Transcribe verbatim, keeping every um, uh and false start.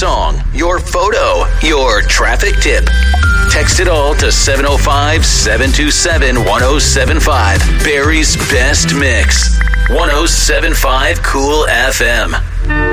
song, your photo, your traffic tip. Text it all to seven oh five, seven two seven, one oh seven five. Barrie's Best Mix. one oh seven point five Cool F M.